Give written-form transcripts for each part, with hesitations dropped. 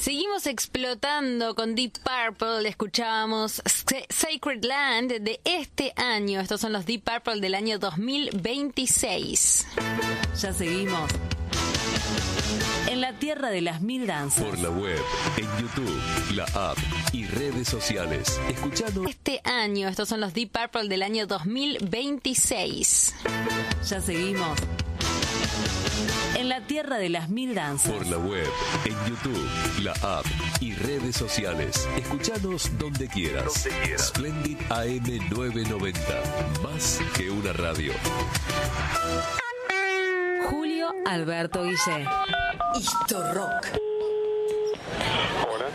Seguimos explotando con Deep Purple. Escuchábamos Sacred Land de este año. Estos son los Deep Purple del año 2026. Ya seguimos en la tierra de las mil danzas. Por la web, en YouTube, la app y redes sociales. Escuchando este año. Estos son los Deep Purple del año 2026. Ya seguimos en la tierra de las mil danzas. Por la web, en YouTube, la app y redes sociales. Escuchanos donde quieras. Splendid AM 990. Más que una radio. Julio Alberto Guillé. Histo Rock. Hola.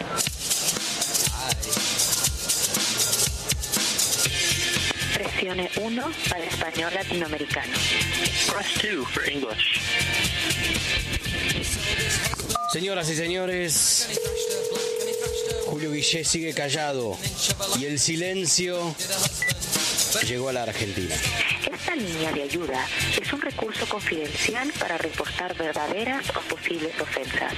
Presione 1 para español latinoamericano. Press 2 for English. Señoras y señores, Julio Guillé sigue callado y el silencio llegó a la Argentina. Esta línea de ayuda es un recurso confidencial para reportar verdaderas o posibles ofensas.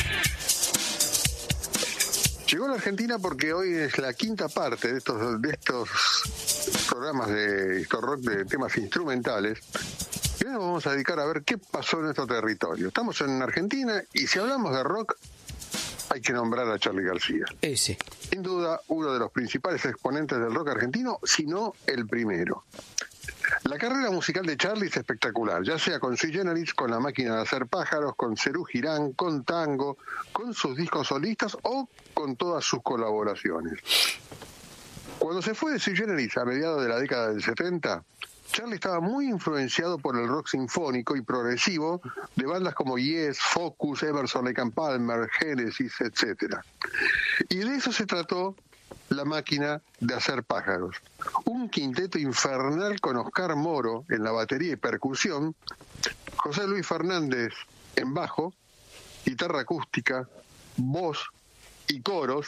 Llegó a la Argentina porque hoy es la quinta parte de estos programas de Histo Rock de temas instrumentales. Y hoy nos vamos a dedicar a ver qué pasó en nuestro territorio. Estamos en Argentina y si hablamos de rock, hay que nombrar a Charly García. Ese. Sin duda, uno de los principales exponentes del rock argentino, si no el primero. La carrera musical de Charly es espectacular, ya sea con Sui Generis, con La Máquina de Hacer Pájaros, con Serú Girán, con Tango, con sus discos solistas o con todas sus colaboraciones. Cuando se fue de Sui Generis a mediados de la década del 70, Charly estaba muy influenciado por el rock sinfónico y progresivo de bandas como Yes, Focus, Emerson, Lake and Palmer, Genesis, etc. Y de eso se trató La Máquina de Hacer Pájaros, un quinteto infernal con Oscar Moro en la batería y percusión, José Luis Fernández en bajo, guitarra acústica, voz y coros.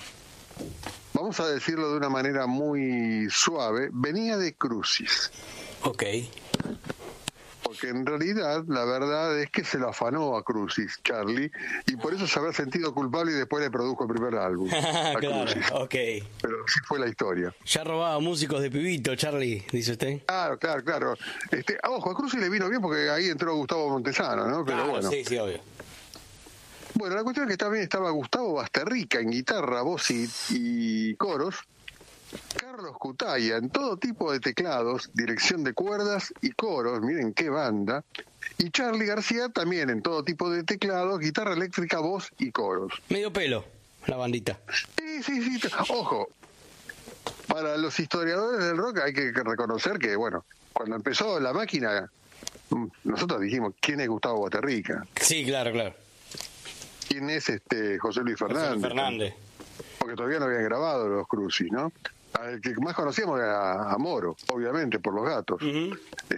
Vamos a decirlo de una manera muy suave, venía de Crucis. Ok. Porque en realidad la verdad es que se lo afanó a Crucis, Charly, y por eso se habrá sentido culpable y después le produjo el primer álbum. Claro, Crucis. ok. Pero sí fue la historia. Ya robaba músicos de pibito, Charly, dice usted. Claro. Ojo, a Crucis le vino bien porque ahí entró Gustavo Montesano, ¿no? Pero claro, bueno. Sí, obvio. Bueno, la cuestión es que también estaba Gustavo Basterrica en guitarra, voz y coros, Carlos Cutaya en todo tipo de teclados, dirección de cuerdas y coros, miren qué banda, y Charly García también en todo tipo de teclados, guitarra eléctrica, voz y coros. Medio pelo, la bandita. Sí. Ojo, para los historiadores del rock hay que reconocer que, bueno, cuando empezó La Máquina, nosotros dijimos, ¿quién es Gustavo Basterrica? Sí, claro. ¿Quién es José Luis Fernández? Porque todavía no habían grabado los Crucis, ¿no? Al que más conocíamos era a Moro, obviamente, por Los Gatos. Uh-huh.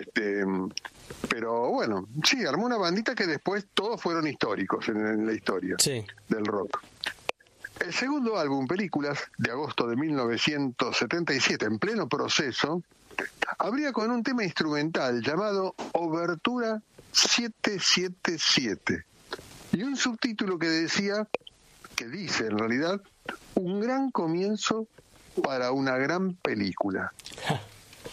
Pero bueno, sí, armó una bandita que después todos fueron históricos en la historia del rock. El segundo álbum, Películas, de agosto de 1977, en pleno proceso, abría con un tema instrumental llamado Obertura 777 y un subtítulo que dice en realidad, un gran comienzo para una gran película.